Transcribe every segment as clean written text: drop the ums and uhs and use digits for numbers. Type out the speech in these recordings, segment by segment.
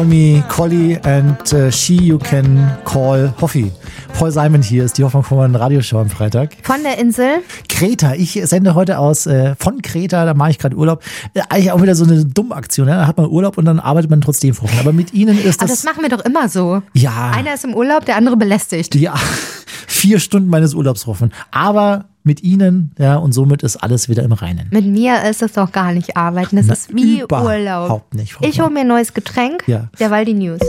Me, Collie and she you can call Hoffi. Paul Simon hier ist die Hoffmann von Radioshow am Freitag. Von der Insel? Kreta. Ich sende heute aus von Kreta, da mache ich gerade Urlaub. Eigentlich auch wieder so eine dumme Aktion. Ja? Da hat man Urlaub und dann arbeitet man trotzdem vor. Aber mit Ihnen ist das... Aber das machen wir doch immer so. Ja. Einer ist im Urlaub, der andere belästigt. Ja, 4 Stunden meines Urlaubs hoffen. Aber mit Ihnen, ja, und somit ist alles wieder im Reinen. Mit mir ist es doch gar nicht arbeiten. Das ist wie Urlaub. Überhaupt nicht. Ich hole mir ein neues Getränk. Ja. Derweil die News.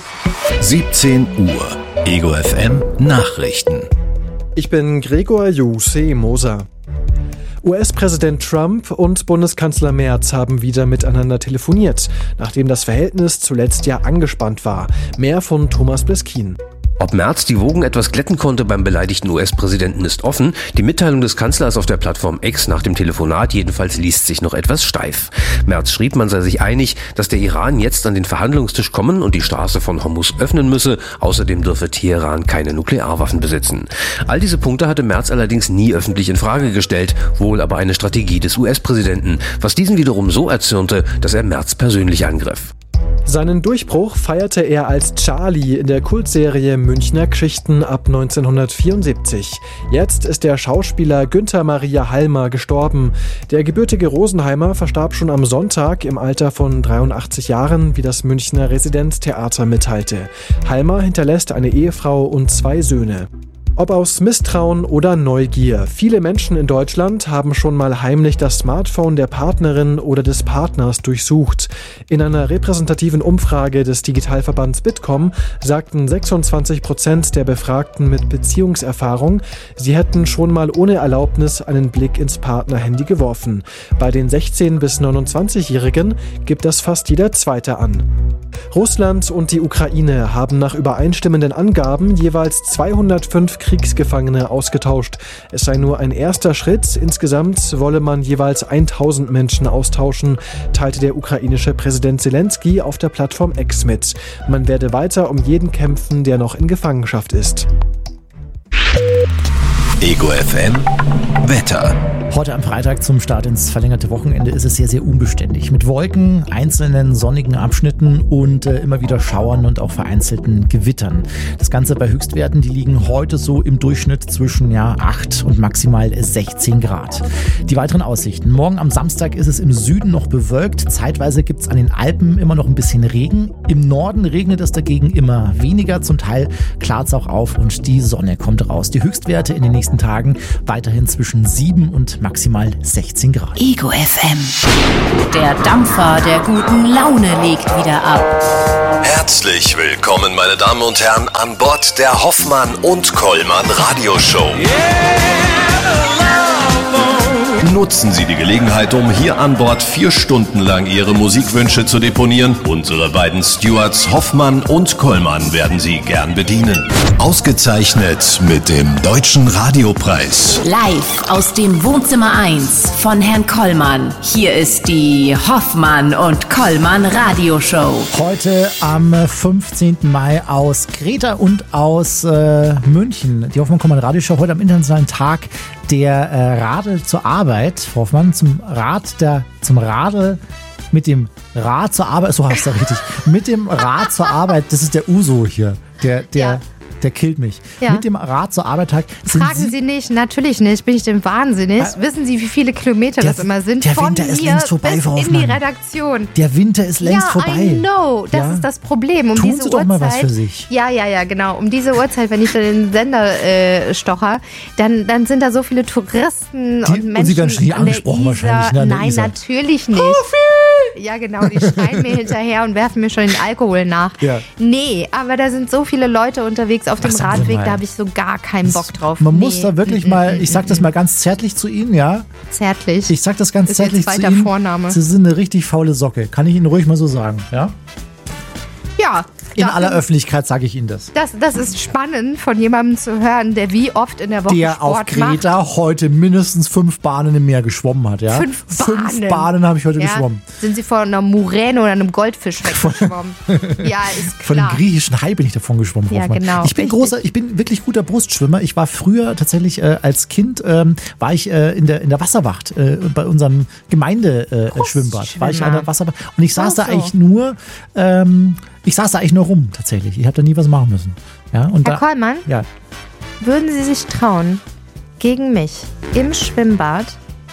17 Uhr. Ego FM Nachrichten. Ich bin Gregor Jose Moser. US-Präsident Trump und Bundeskanzler Merz haben wieder miteinander telefoniert, nachdem das Verhältnis zuletzt ja angespannt war. Mehr von Thomas Bleskin. Ob Merz die Wogen etwas glätten konnte beim beleidigten US-Präsidenten ist offen. Die Mitteilung des Kanzlers auf der Plattform X nach dem Telefonat jedenfalls liest sich noch etwas steif. Merz schrieb, man sei sich einig, dass der Iran jetzt an den Verhandlungstisch kommen und die Straße von Hormuz öffnen müsse. Außerdem dürfe Teheran keine Nuklearwaffen besitzen. All diese Punkte hatte Merz allerdings nie öffentlich in Frage gestellt, wohl aber eine Strategie des US-Präsidenten, was diesen wiederum so erzürnte, dass er Merz persönlich angriff. Seinen Durchbruch feierte er als Charlie in der Kultserie Münchner Geschichten ab 1974. Jetzt ist der Schauspieler Günther Maria Halmer gestorben. Der gebürtige Rosenheimer verstarb schon am Sonntag im Alter von 83 Jahren, wie das Münchner Residenztheater mitteilte. Halmer hinterlässt eine Ehefrau und 2 Söhne. Ob aus Misstrauen oder Neugier, viele Menschen in Deutschland haben schon mal heimlich das Smartphone der Partnerin oder des Partners durchsucht. In einer repräsentativen Umfrage des Digitalverbands Bitkom sagten 26% der Befragten mit Beziehungserfahrung, sie hätten schon mal ohne Erlaubnis einen Blick ins Partnerhandy geworfen. Bei den 16- bis 29-Jährigen gibt das fast jeder Zweite an. Russland und die Ukraine haben nach übereinstimmenden Angaben jeweils 205 Kriegsgefangene ausgetauscht. Es sei nur ein erster Schritt. Insgesamt wolle man jeweils 1000 Menschen austauschen, teilte der ukrainische Präsident Zelensky auf der Plattform X mit. Man werde weiter um jeden kämpfen, der noch in Gefangenschaft ist. Ego FM Wetter. Heute am Freitag zum Start ins verlängerte Wochenende ist es sehr, sehr unbeständig. Mit Wolken, einzelnen sonnigen Abschnitten und immer wieder Schauern und auch vereinzelten Gewittern. Das Ganze bei Höchstwerten, die liegen heute so im Durchschnitt zwischen 8 und maximal 16 Grad. Die weiteren Aussichten. Morgen am Samstag ist es im Süden noch bewölkt. Zeitweise gibt es an den Alpen immer noch ein bisschen Regen. Im Norden regnet es dagegen immer weniger. Zum Teil klart es auch auf und die Sonne kommt raus. Die Höchstwerte in den nächsten Tagen weiterhin zwischen 7 und maximal 16 Grad. Ego FM. Der Dampfer der guten Laune legt wieder ab. Herzlich willkommen, meine Damen und Herren, an Bord der Hoffmann und Kollmann Radioshow. Nutzen Sie die Gelegenheit, um hier an Bord 4 Stunden lang Ihre Musikwünsche zu deponieren. Unsere beiden Stewards Hoffmann und Kollmann werden Sie gern bedienen. Ausgezeichnet mit dem Deutschen Radiopreis. Live aus dem Wohnzimmer 1 von Herrn Kollmann. Hier ist die Hoffmann und Kollmann Radioshow. Heute am 15. Mai aus Kreta und aus München. Die Hoffmann-Kollmann Radioshow heute am internationalen Tag der Radl zur Arbeit. Frau Hoffmann, zum Radl mit dem Rad zur Arbeit, so heißt das richtig, mit dem Rad zur Arbeit, das ist der Uso hier, der killt mich. Ja. Mit dem Rad zur Arbeit Fragen Sie nicht, natürlich nicht, bin ich denn wahnsinnig? Wissen Sie, wie viele Kilometer das immer sind? Der Winter ist längst vorbei, Frau Hoffmann. In die Redaktion. Der Winter ist längst vorbei. I know, das ist das Problem. Tun Sie doch mal was für sich. Ja, genau. Um diese Uhrzeit, wenn ich dann den Sender stocher, dann sind da so viele Touristen und Menschen. Und Sie werden schon hier angesprochen wahrscheinlich. Ne, Nein, natürlich nicht. Ja, genau, die schreien mir hinterher und werfen mir schon den Alkohol nach. Ja. Nee, aber da sind so viele Leute unterwegs auf dem Radweg, da habe ich so gar keinen Bock drauf. Man muss da wirklich mal, ich sag das mal ganz zärtlich zu Ihnen, ja? Zärtlich? Ich sag das ganz ist zärtlich jetzt zu zweiter Ihnen. Vorname. Sie sind eine richtig faule Socke. Kann ich Ihnen ruhig mal so sagen, ja? Ja. In aller Öffentlichkeit sage ich Ihnen das. Das ist spannend, von jemandem zu hören, der wie oft in der Woche der Sport auf Kreta macht. Heute mindestens 5 Bahnen im Meer geschwommen hat, ja? 5 Bahnen habe ich heute geschwommen. Sind Sie von einer Muräne oder einem Goldfisch weggeschwommen? Ja, ist klar. Von einem griechischen Hai bin ich davon geschwommen. Ja, genau. Ich bin wirklich guter Brustschwimmer. Ich war früher tatsächlich als Kind, war ich in der Wasserwacht bei unserem Gemeindeschwimmbad. War ich an der Wasserwacht. Und ich saß da eigentlich nur Ich saß da eigentlich nur rum, tatsächlich. Ich habe da nie was machen müssen. Ja, und Herr Kollmann, ja. würden Sie sich trauen, gegen mich im Schwimmbad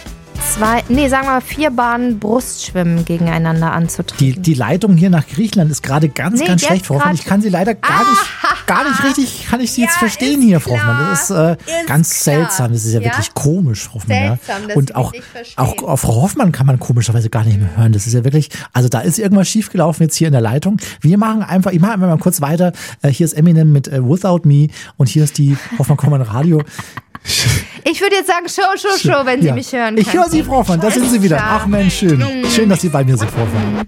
4 Bahnen Brustschwimmen gegeneinander anzutreten? Die Leitung hier nach Griechenland ist gerade ganz schlecht, Frau Hoffmann. Ich kann Sie leider gar nicht richtig, kann ich Sie jetzt verstehen hier, Frau Hoffmann. Das ist ganz seltsam. Das ist ja wirklich komisch, Frau Hoffmann. Seltsam, dass Und Sie auch mich nicht verstehen. auf Frau Hoffmann kann man komischerweise gar nicht mehr hören. Das ist ja wirklich, also da ist irgendwas schiefgelaufen jetzt hier in der Leitung. Ich mache einfach mal kurz weiter. Hier ist Eminem mit Without Me und hier ist die Hoffmann-Kollmann Radio. Ich würde jetzt sagen Show, wenn Sie mich hören können. Ich höre Sie, Frau Hoffmann, da sind Sie wieder. Ach Mensch, schön. Schön, dass Sie bei mir sind, Frau Hoffmann.